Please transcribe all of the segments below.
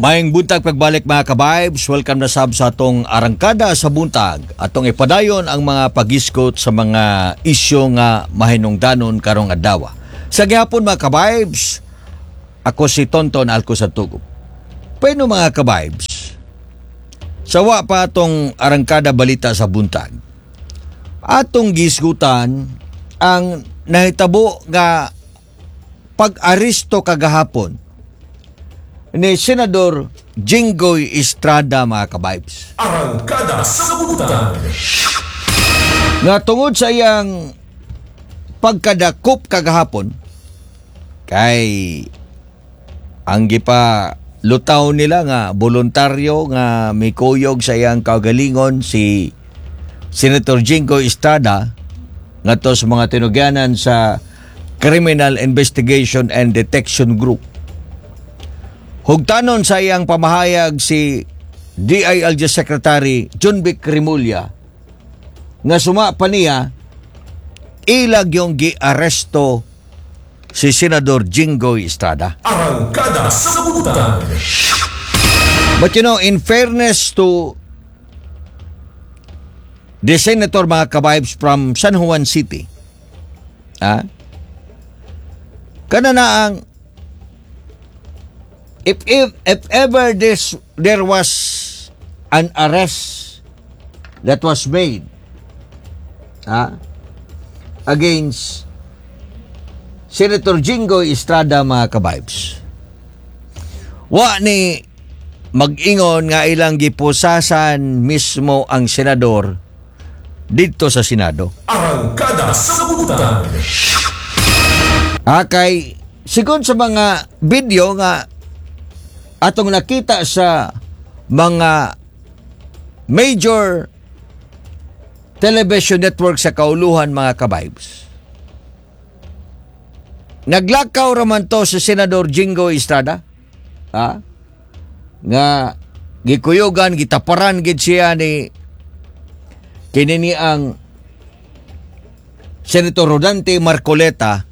Maayong buntag pagbalik mga ka-vibes. Welcome na sab sa atong arangkada sa buntag. Atong ipadayon ang mga pagiskot sa mga isyu nga mahinungdanon karong adlaw. Sa gihapon mga ka-vibes, ako si Tonton Alco sa Tugup. Pweno mga ka-vibes, sawa pa atong arangkada balita sa buntag. Atong gisgutan ang nahitabo nga pag-aristo kagahapon ni Senador Jinggoy Estrada mga ka-vibes. Arangkada sa buntag. Nga tungod sa iyang pagkadakop kagahapon kay ang gipa lutaw nila nga voluntaryo nga may kuyog sa iyang kagalingon si Senator Jinggoy Estrada ngadto sa mga tinugyanan sa Criminal Investigation and Detection Group. Hugtanon sa iyang pamahayag si DILG Secretary John Vic Remulla nga suma pa niya ilag yung gi-aresto si Senador Jinggoy Estrada. Arangkada sa buntag. But you know, in fairness to the Senator mga ka-vibes from San Juan City, kana na ang if ever there was an arrest that was made against Senator Jinggoy Estrada mga ka-vibes, wa ni mag-ingon nga ilang gipusasan mismo ang senador dito sa Senado. Arangkada sa buntag. Kay sigon sa mga video nga atong nakita sa mga major television network sa kauluhan mga ka-vibes, naglakaw raman to si Senador Jinggoy Estrada nga gikuyogan, gitaparan gid siya ni kinini ang Senator Rodante Marcoleta.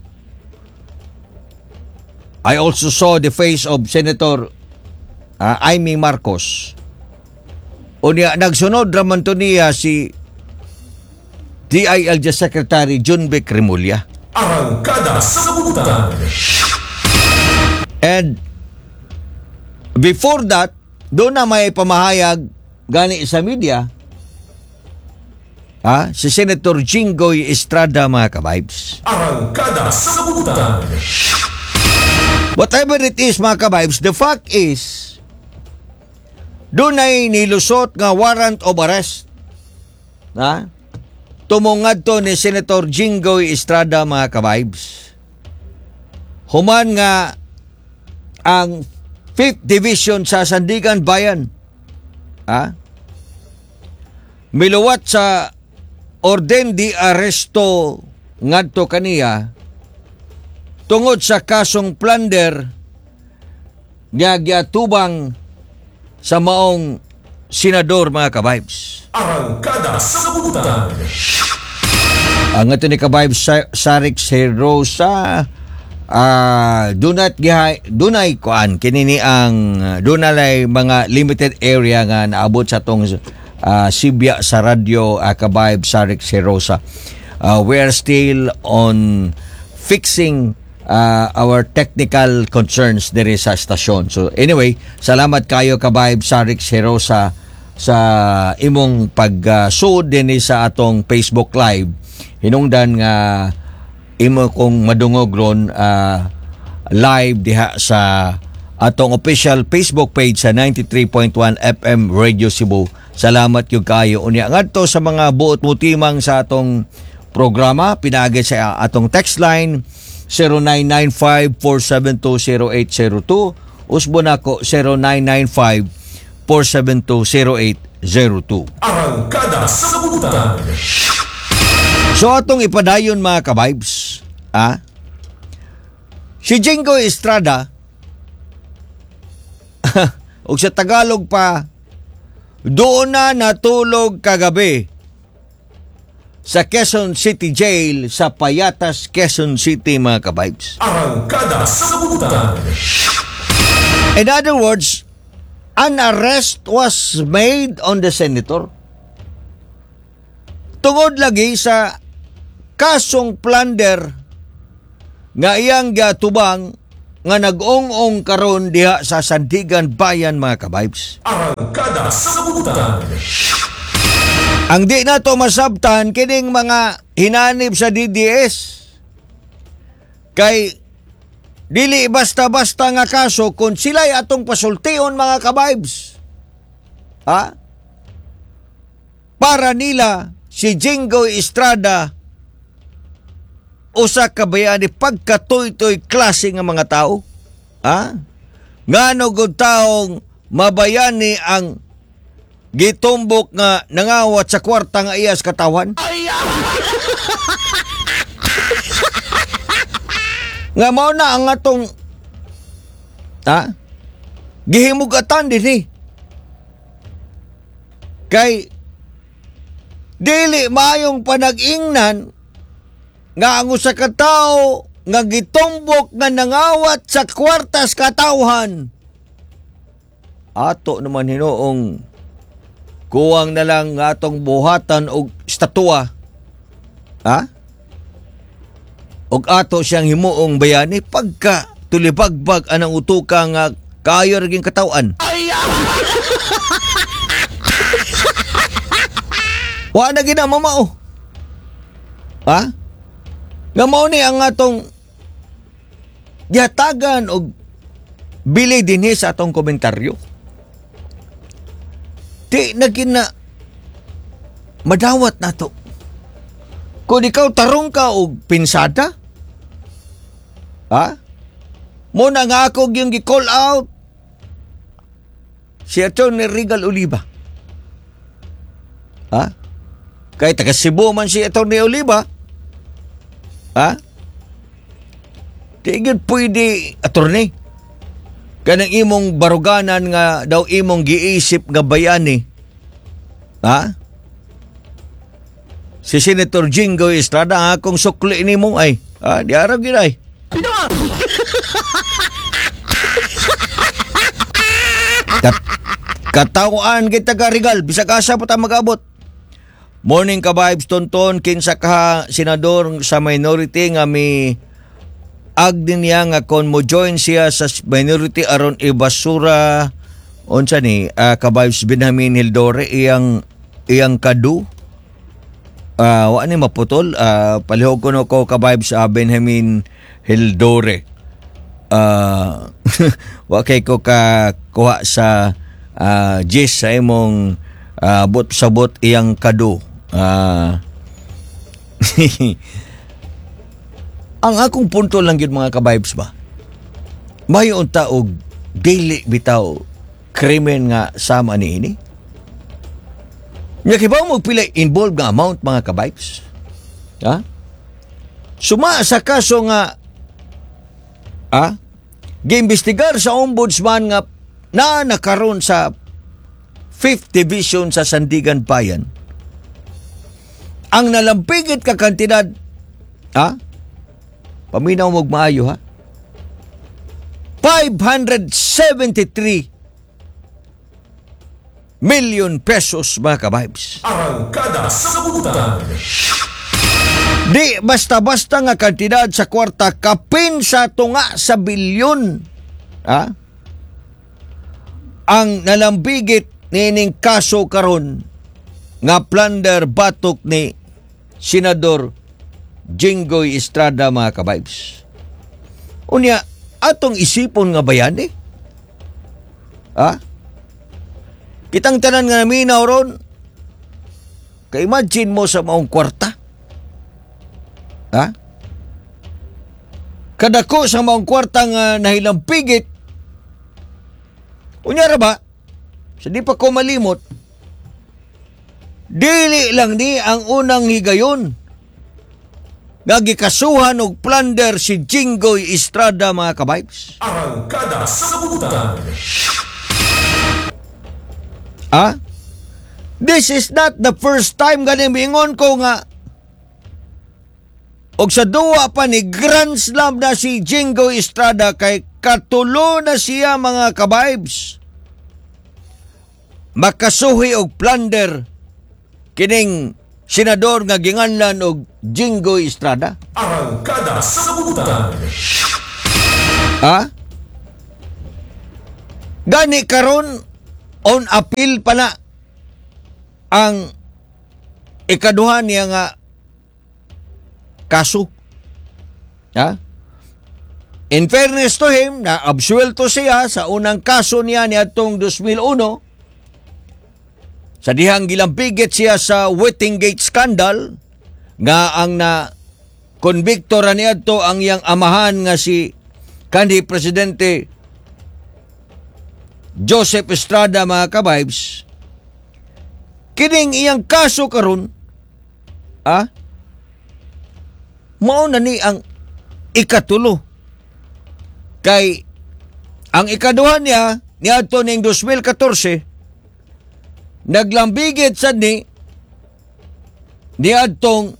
I also saw the face of Senator Amy Marcos. Unya nagsunod raman to niya si DILG Secretary John Vic Remulla. Arangkada sa buntag. And before that, doon na may pamahayag gani sa media si Senator Jinggoy Estrada mga ka-vibes. Arangkada sa buntag. Whatever it is mga ka-vibes, the fact is doon ay nilusot nga warrant of arrest tumungad to ni Senator Jinggoy Estrada mga ka-vibes. Human nga ang 5th Division sa Sandigan Bayan miluwat sa orden di aresto ngadto kaniya tungod sa kasong plunder nga giatubang sa maong senador mga ka-vibes. Arangkada sa buntag. Ang ito ni ka-vibes Sarik Serosa dunay kuan kinini ang dunay mga limited area nga naabot sa tong Sibya sa radyo ka-vibes Sarik Serosa. We are still on fixing our technical concerns diri sa stasyon. So anyway, salamat kayo ka-vibes Sarik Serosa sa imong pag-sud dinhi sa atong Facebook Live. Hinungdan nga imo kong madungog ron live diha sa atong official Facebook page sa 93.1 FM Radio Cebu. Salamat yung kayo. Unya ngadto sa mga buot mutimang sa atong programa, pinaagi sa atong text line 0995-472-0802, usbo na ko 0995-472-0802. Arangkada sa buntag. So atong ipadayon mga ka-vibes, si Jinggoy Estrada ug sa Tagalog pa, doon na natulog kagabi sa Quezon City Jail sa Payatas, Quezon City mga ka-vibes. Arangkada sa buntag. In other words, an arrest was made on the senator. Tungod lagi sa kasong plunder nga iyang gatubang nga nag-ong-ong karon diha sa Sandigan Bayan, mga kabibes. Arangkada sa Sabutan. Ang di na to masabtan kining mga hinanib sa DDS. Kay dili basta-basta nga kaso kung sila'y atong pasultion, mga kabibes. Ha? Para nila si Jinggoy Estrada usa ka bayani pagkatoy-toy klase nga mga tao. Ha? Ngano gud taong mabayani ang gitumbok nga nangawat sa kwarta nga iyas katawan? Nga mao na ang atong gihimugatan din eh. Kay dili maayong panag-ingnan nga ang usa ka tawo nga gitumbok nga nangawat sa kwartas katawhan. Ato naman hinoong kuwang na lang nga atong buhatan og estatwa. Ha? Og ato siyang himuong bayani pagka tulibagbag anang utuka nga kayo ring katawan. Wa na gina mamao. Ha? Nga mao ni ang atong yatagan og bili dinhi sa atong komentaryo. Di na gina madawat nato. Kung ikaw tarong ka og pinsada, ha? Muna nga ako yung gi-call out si Atty. Regal Oliva. Ha? Kaya taga Cebu man si Atty. Oliva. Ha? Tigil pwede, attorney. Kanang imong baruganan nga daw imong giisip nga bayani. Ha? Si Senator Jinggoy Estrada, akong sukli ni mo ay. Di araw ginay. Katawaan kita ka, Regal. Bisag asa po tayo mag-abot. Morning ka vibes, tonton. Kinsa ka senador sa minority nga may agdin niya nga kon mo join siya sa minority aron ibasura. Unsa ni ka vibes Benjamin Hildore iyang kadu. Wa ni maputol. Palihog ko no ko ka vibes Benjamin Hildore. Wa kay ko ka kuha sa gist sa imong bot sabot iyang kadu. Ang akong punto lang yun, mga ka-vibes ba? Mayon ta og dili bitaw krimen nga sama ni ini. Nya kibaw mo pila involved nga amount, mga ka-vibes. Ha? Suma sa kaso nga giimbestigar sa ombudsman nga nakaroon sa 5th Division sa Sandigan Bayan. Ang nalampigit ka kantidad, paminaw mong maayo, ha? 573 million pesos, mga ka-vibes. Arangkada sa Sabutan. Di basta-basta nga kantidad sa kwarta kapin sa tunga sa bilyon. Ang nalambigit nining kaso karon nga plunder batok ni Senador Jinggoy Estrada, mga ka-vibes. Unya, atong isipon nga bayani. Kitang tanan nga naminaw ron. Ka-imagine mo sa maong kwarta. Kadako sa maong kwarta nga nahilampigit. Unya ra ba? Sa di pa ko malimot, dili lang ni ang unang higayon nga gikasuhan og plunder si Jinggoy Estrada, mga ka-vibes. Arangkada sa Sabutan. This is not the first time ganing mingon ko nga og sa duwa pa ni Grand Slam na si Jinggoy Estrada kay katulo na siya, mga ka-vibes. makasuhi og plunder kining senador nga ginganlan og Jinggoy Estrada. Arangkada sa kabubutan. Gani karon on appeal pala ang ikaduha niya nga kaso. In fairness to him, na absuelto siya sa unang kaso niya niadtong 2001 sa dihang gilampigit siya sa Whittingate scandal nga ang na konbikto ra niadto ang iyang amahan nga si kanhi presidente Joseph Estrada, mga kabibes. Kining iyang kaso karon mao na ni ang ikatulo. Kay ang ikaduha niya niadto ning 2014 naglambigit sad ni niadtong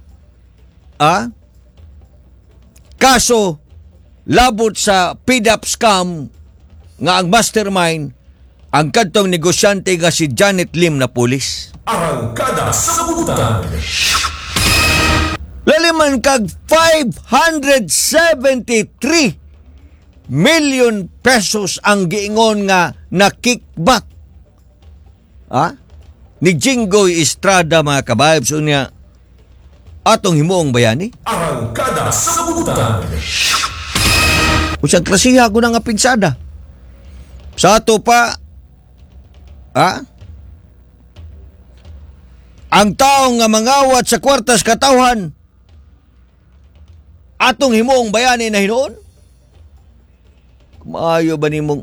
kaso labot sa PDAP scam nga ang mastermind ang kadtong negosyante nga si Janet Lim na pulis. Arangkada sa kabubutan. Laliman kag 573 million pesos ang giingon nga na kickback ni Jinggoy Estrada, mga kabibes, unya atong himuong bayani. Arangkada sa kabubutan. Usang klasiha ko na nga pinsada. Sa ato pa, ang taong nga mangawat sa kwartas katawhan, atong himuong bayani na hinuon? Maayo ba nimong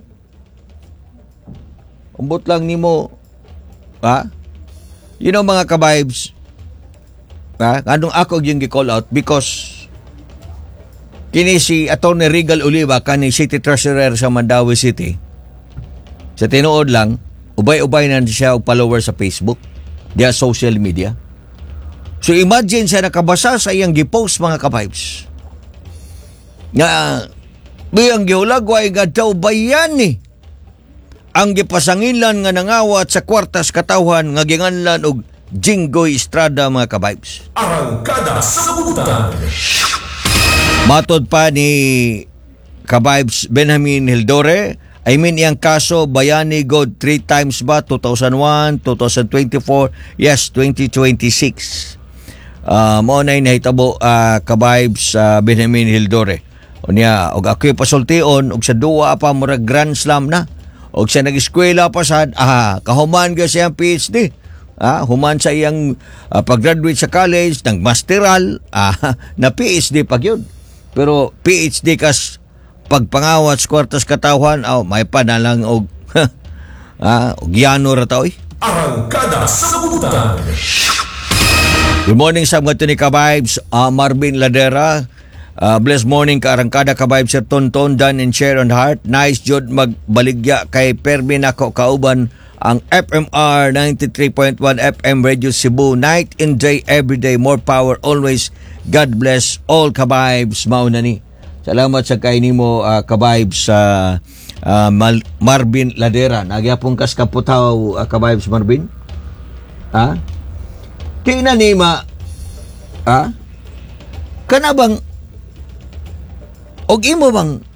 umbot lang nimo, you know, mga kabibes, anong ako yung gi-call out because kini si Atty. Regal Oliva, kani City Treasurer sa Mandawi City, sa tinuod lang, ubay-ubay na siya og follower sa Facebook, diya social media. So imagine siya nakabasa sa iyang gipost, mga kabibes, nga biyang gihulagway nga daw bayani ang gipasangilan nga nangawat sa kwartas katawhan nga ginganlan og Jinggoy Estrada, mga kabibes. Arangkada sa kabubutan. Matod pa ni kabibes Benjamin Hildore, iyang kaso bayani god 3 times ba, 2001, 2024, yes, 2026. Mao na nahitabo kabibes Benjamin Hildore. Unya, og ako'y pasultion, og sa duwa pa murag Grand Slam na. Og siya nag-eskwela pa sa, kahuman ka siyang PhD. Human sa iyang pag-graduate sa college, nag-masteral, na PhD pag yun. Pero PhD kas pagpangawat sa kwartas katawhan, may pa na lang og, og yano rataw eh. Arangkada sa kabubutan. Good morning sa mga ni kabibes, Marvin Ladera. Blessed morning ka Arangkada, kabibes, Sir Tonton, Dan and Share on Heart. Nice jud magbaligya kay Permi nako kauban ang FMR 93.1 FM Radio Cebu, night and day, every day, more power always. God bless all kabibes, mauna ni. Salamat sa kay nimo kabibes Marvin Ladera. Nagyapong kas kaputaw kabibes Marvin. Tingnan ni kana bang og imo bang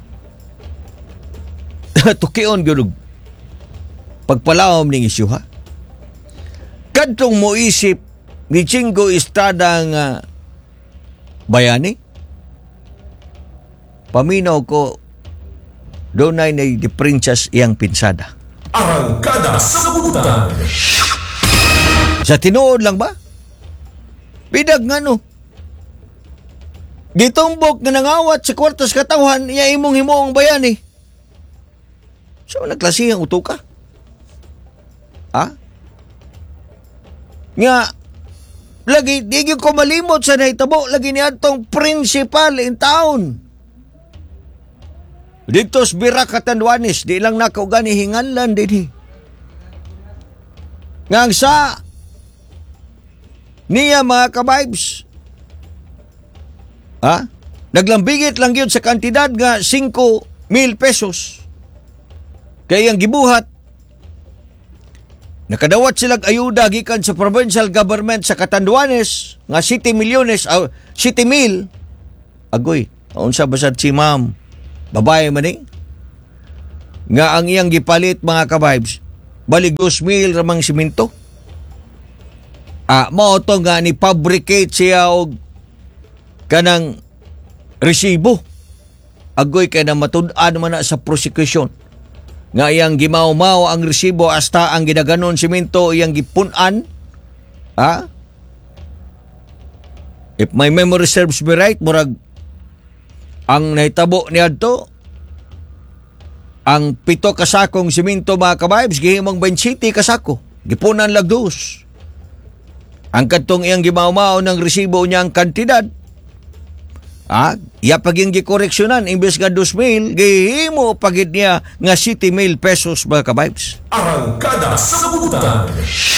tukion gyud pagpalawom ning isyu, kadtong mo isip ni Jinggoy Estrada nga bayani, paminaw ko dunay na diferensyas iyang pinsada. Arangkada sa kabubutan. Sa tinuod lang ba? Bidag nga no. Gitumbok nga nangawat sa kwartas katawhan, iya imong himuong bayani. So, nagklasihang uto ka? Nga, lagi, di ko malimot sa nahitabo, lagi niya itong principal in town. Dito sa Biracatanduanes, di lang nakaugan hinganlan din. Nga sa niya, mga kabibes, naglambigit lang yun sa kantidad nga 5,000 pesos. Kaya ang gibuhat Nakadawat silang ayuda gikan sa provincial government sa Catanduanes nga 7 milyones 7 mil. Agoy, unsa ba sad si ma'am? Babae man eh. Nga ang iyang gipalit mga ka-vibes, balig 2,000 ramang simento. Mao to nga ni fabricate siya og kanang resibo. Agoy kay na matud-an man na sa prosecution. Nga iyang gimaw-maw ang resibo hasta ang ginaganon simento iyang gipunan. If my memory serves me right, murag ang nahitabo niadto ang 7 kasakong simento mga ka-vibes gihimong 27 kasako. Gipunan lagdos. Ang katong iyang gimaw-maw ng resibo niyang kantidad. Iya paging gikoreksyonan imbes nga 2,000 gihimo pagid niya nga 7,000 pesos mga ka-vibes. Arangkada sa Sabutan.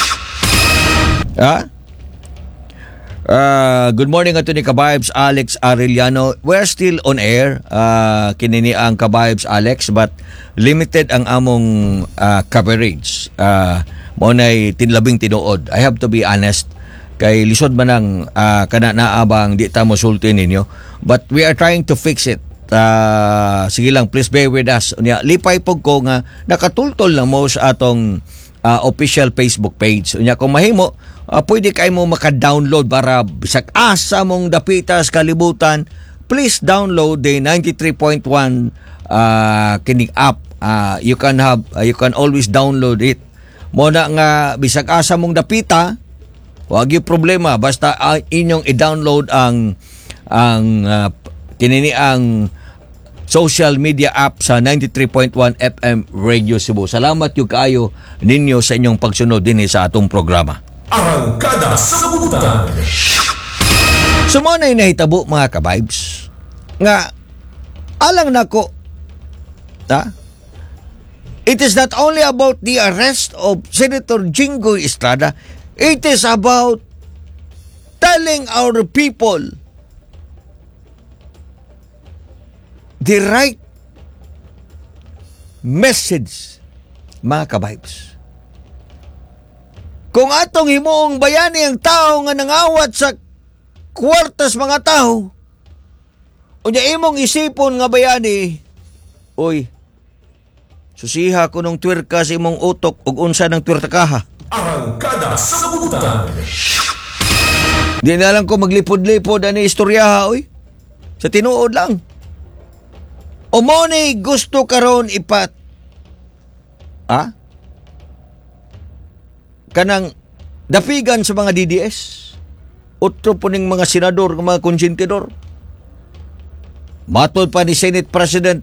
Good morning ato ni ka-vibes Alex Arellano. We're still on air. Kinini ang ka-vibes Alex but limited ang among coverage. Mo nay tinlabing tinuod. I have to be honest. Kay lisod man ang kana naabang di ta mosulti ninyo. But we are trying to fix it. Sige lang, please bear with us. Lipay po ko nga nakatultol lang mo sa atong official Facebook page. Kung mahimo, pwede kayo mo maka-download para bisag asa mong dapita sa kalibutan. Please download the 93.1 kining app. You can always download it. Muna nga bisag asa mong dapita, wag yung problema basta inyong i-download ang kinini ang social media app sa 93.1 FM Radio Cebu. Salamat yung kaayo ninyo sa inyong pagsunod din sa atong programa. Arangkada sa Sabutan. Sumunay na hitabo mga ka-vibes nga alang nako it is not only about the arrest of Senator Jinggoy Estrada, it is about telling our people the right message, mga ka-vibes. Kung atong himuong bayani ang tao nga nangawat sa kwartas mga tao, unya imong isipon nga bayani, oy, susiha ko nung twerka sa imong utok ug unsa ng twertakaha. Arangkada sa Sabutan. Di na lang ko maglipod-lipod ani istoryaha, oy. Sa tinuod lang. O mo ni gusto karon ipat. Kanang dapigan sa mga DDS. Utro po ning mga senador, mga konsentidor. Matod pa ni Senate President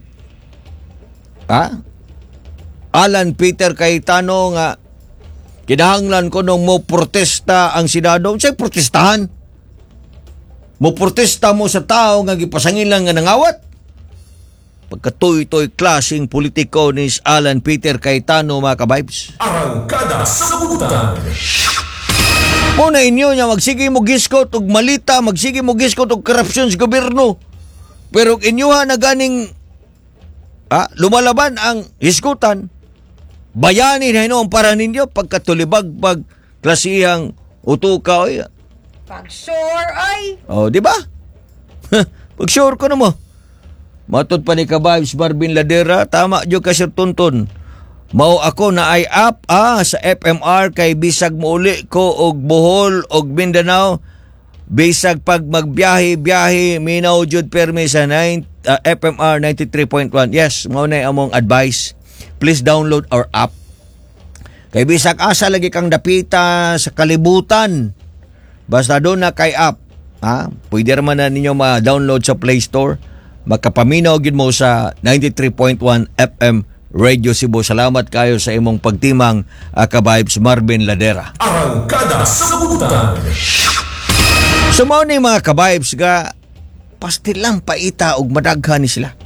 Alan Peter Cayetano nga kinahanglan ko nung mo protesta ang Senado. Siya'y protestahan. Mo protesta mo sa tao nga gipasangin lang nga nangawat. Pagkatoy-toy klaseng politiko ni Alan Peter Cayetano mga ka-vibes. Arangkada sa Sabutan. Muna inyo niya magsige mo giskot og malita, magsige mo giskot og korupsyon sa gobyerno. Pero inyuha na ganing lumalaban ang hiskutan. Bayani na ino ang para ninyo pagkatulibag pag klasihang utuka oy. Pag sure ay. Di ba? Pag sure ko na mo. Matod pa ni ka-vibes Marvin Ladera, tama jud ka sir tunton. Mao ako na ay up sa FMR kay bisag muuli ko og Bohol og Mindanao. Bisag pag magbiyahe minaw jud permi sa FMR 93.1. Yes, mao na among advice. Please download our app. Kay bisag asa lagi kang dapita sa kalibutan. Basta doon na kay app. Pwede naman na ninyo ma-download sa Play Store. Magkapaminaw gid mo sa 93.1 FM Radio Cebu. Salamat kayo sa imong pagtimang ka-vibes Marvin Ladera. Arangkada sa Sabutan. Sumaw ni mga ka-vibes ga pastil lang paita og madaghan ni sila.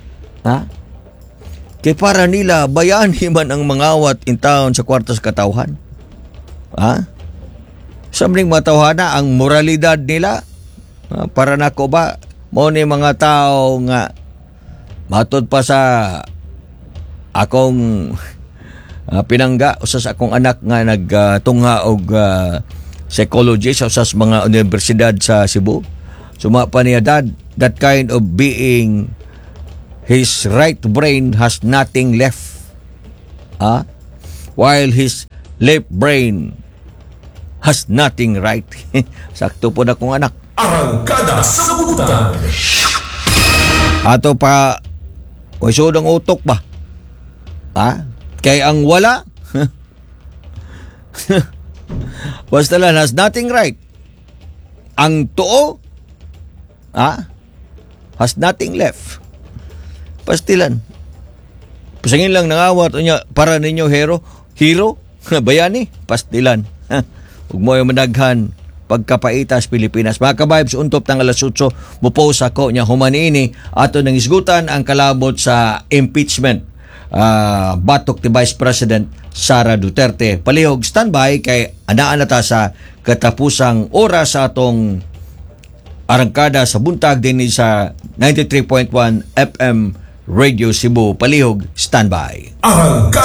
Kay para nila bayani man ang mangawat in town sa kwartas katawhan. Samling matawhana ang moralidad nila. Para nako ba mo ni mga tao nga matod pa sa akong pinangga usas akong anak nga nagtungha og psychology sa usas mga universidad sa Cebu. Suma pa niya, Dad, that kind of being, his right brain has nothing left. While his left brain has nothing right. Sakto po na kong anak. Arangkada sa Kabuutan. Ato pa, kung sudang utok ba? Kay ang wala, basta lang has nothing right. Ang tuo, has nothing left. Pastilan. Pasangin lang nangawat niya para ninyo hero, bayani, pastilan. Ug mo yung managhan pagkapaitas Pilipinas. Mga ka-vibes, untop ng alas 8, mupost ako niya humaniini ato nang isgutan ang kalabot sa impeachment batok ti Vice President Sara Duterte. Palihog standby kay anaan nata sa katapusang oras sa atong arangkada sa buntag din sa 93.1 FM Radio Cebu. Palihog standby. Arangkada